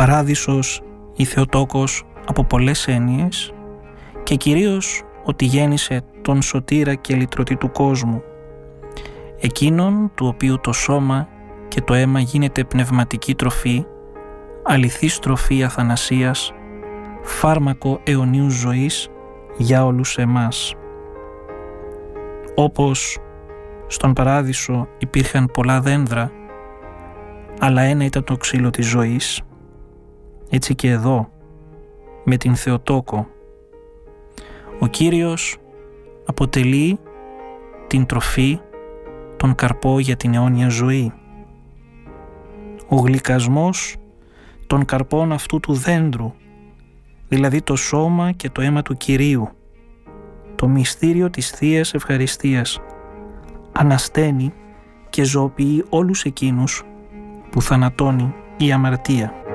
Παράδεισος ή Θεοτόκος από πολλές έννοιες και κυρίως ότι γέννησε τον σωτήρα και λυτρωτή του κόσμου, εκείνον του οποίου το σώμα και το αίμα γίνεται πνευματική τροφή, αληθής τροφή αθανασίας, φάρμακο αιωνίου ζωής για όλους εμάς. Όπως στον Παράδεισο υπήρχαν πολλά δένδρα, αλλά ένα ήταν το ξύλο της ζωής, έτσι και εδώ, με την Θεοτόκο, ο Κύριος αποτελεί την τροφή, τον καρπό για την αιώνια ζωή. Ο γλυκασμός των καρπών αυτού του δέντρου, δηλαδή το σώμα και το αίμα του Κυρίου, το μυστήριο της Θείας Ευχαριστίας, ανασταίνει και ζωοποιεί όλους εκείνους που θανατώνει η αμαρτία.